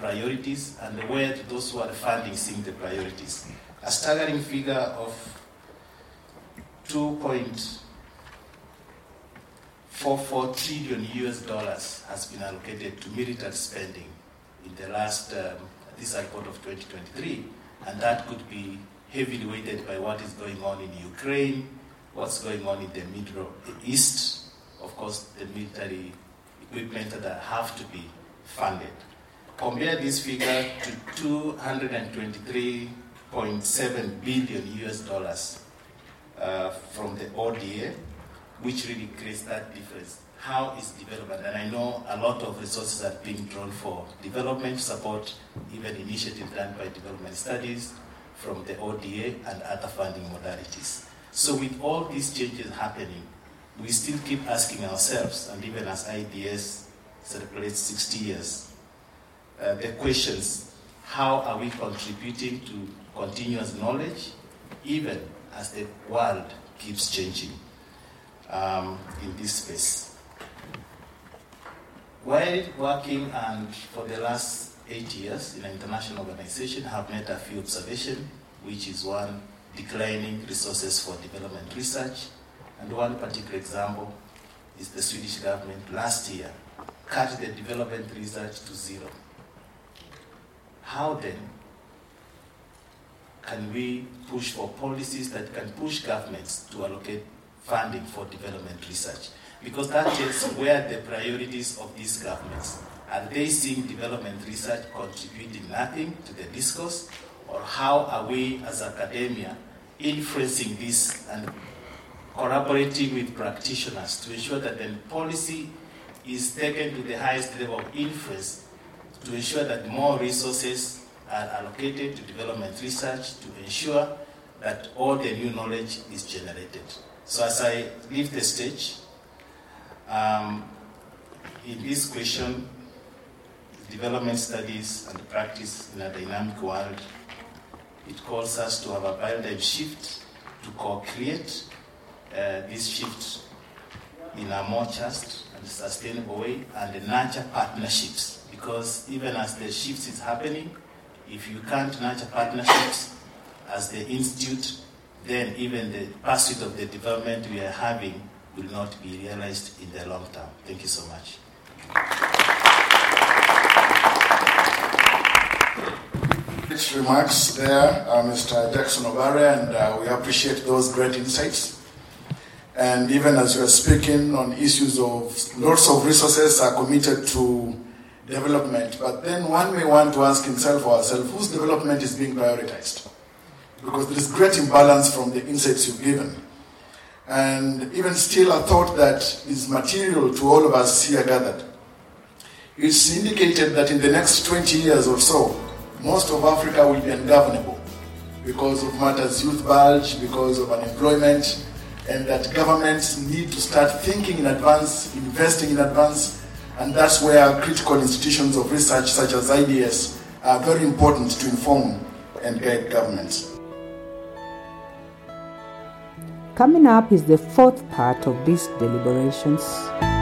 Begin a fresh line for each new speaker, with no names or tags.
priorities and where those who are funding seeing the priorities. A staggering figure of $2.44 trillion has been allocated to military spending in the last, this report of 2023, and that could be heavily weighted by what is going on in Ukraine, what's going on in the Middle East, of course, the military equipment that have to be funded. Compare this figure to $223.7 billion from the ODA, which really creates that difference. How is development? And I know a lot of resources are being drawn for development support, even initiatives done by development studies from the ODA and other funding modalities. So with all these changes happening, we still keep asking ourselves, and even as IDS celebrates 60 years, the questions, how are we contributing to continuous knowledge, even as the world keeps changing in this space? While working and for the last 8 years in an international organization, I have made a few observations, which is one, declining resources for development research. And one particular example is the Swedish government last year cut the development research to zero. How then can we push for policies that can push governments to allocate funding for development research? Because that tells where the priorities of these governments. Are they seeing development research contributing nothing to the discourse? Or how are we as academia influencing this and collaborating with practitioners to ensure that the policy is taken to the highest level of influence to ensure that more resources are allocated to development research to ensure that all the new knowledge is generated. So as I leave the stage, in this question, development studies and practice in a dynamic world, it calls us to have a paradigm shift to co-create this shift in a more just and sustainable way and nurture partnerships. Because even as the shift is happening, if you can't nurture partnerships as the institute, then even the pursuit of the development we are having will not be realized in the long term. Thank you so much.
Rich remarks there, Mr. Jackson Obaria, and we appreciate those great insights. And even as you are speaking on issues of lots of resources are committed to development, but then one may want to ask himself or herself, whose development is being prioritized? Because there is great imbalance from the insights you've given. And even still a thought that is material to all of us here gathered. It's indicated that in the next 20 years or so, most of Africa will be ungovernable because of matters youth bulge, because of unemployment, and that governments need to start thinking in advance, investing in advance, and that's where critical institutions of research such as IDS are very important to inform and guide governments.
Coming up is the fourth part of these deliberations.